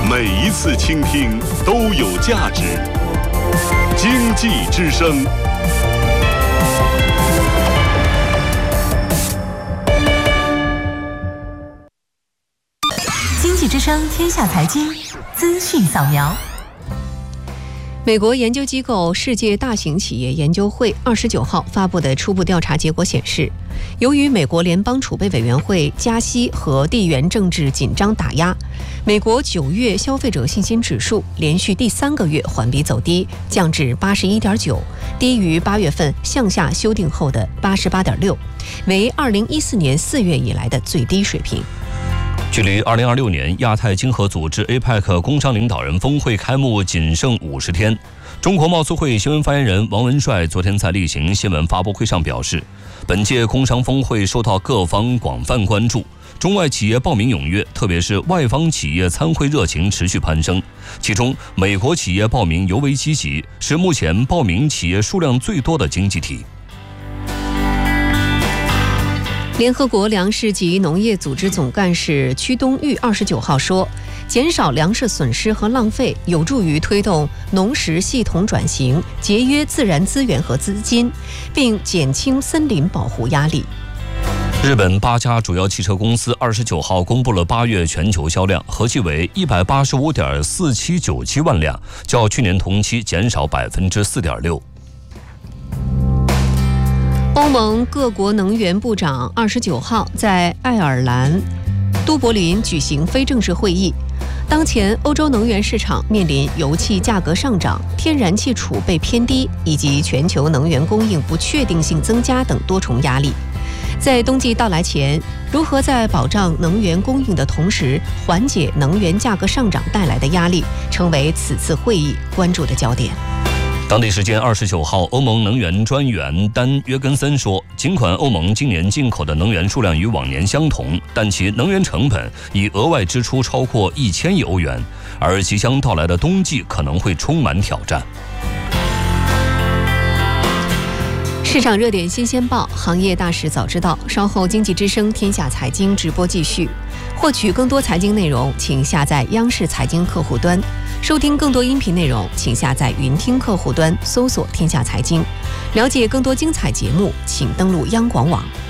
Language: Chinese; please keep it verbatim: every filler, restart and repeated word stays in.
每一次倾听都有价值。经济之声。 经济之声天下财经资讯扫描。 美国研究机构世界大型企业研究会二十九号发布的初步调查结果显示，由于美国联邦储备委员会加息和地缘政治紧张打压，美国九月消费者信心指数连续第三个月环比走低，降至八十一点九，低于八月份向下修订后的八十八点六，为二零一四年四月以来的最低水平。 距离二零二六年亚太经合组织 A P E C 工商领导人峰会开幕仅剩五十天，中国贸促会新闻发言人王文帅昨天在例行新闻发布会上表示，本届工商峰会受到各方广泛关注，中外企业报名踊跃，特别是外方企业参会热情持续攀升，其中美国企业报名尤为积极，是目前报名企业数量最多的经济体。 联合国粮食及农业组织总干事屈冬玉二十九号说，减少粮食损失和浪费有助于推动农食系统转型，节约自然资源和资金，并减轻森林保护压力。 日本八家主要汽车公司二十九号公布了八月全球销量，合计为一百八十五点四七九七万辆，较去年同期减少百分之四点六。 欧盟各国能源部长二十九号在爱尔兰都柏林举行非正式会议。当前欧洲能源市场面临油气价格上涨、天然气储备偏低以及全球能源供应不确定性增加等多重压力。在冬季到来前，如何在保障能源供应的同时缓解能源价格上涨带来的压力，成为此次会议关注的焦点。 当地时间二十九号，欧盟能源专员丹约根森说，尽管欧盟今年进口的能源数量与往年相同，但其能源成本已额外支出超过一千亿欧元，而即将到来的冬季可能会充满挑战。 市场热点新鲜报，行业大事早知道。稍后经济之声天下财经直播继续。获取更多财经内容，请下载央视财经客户端。收听更多音频内容，请下载云听客户端，搜索天下财经。了解更多精彩节目，请登录央广网。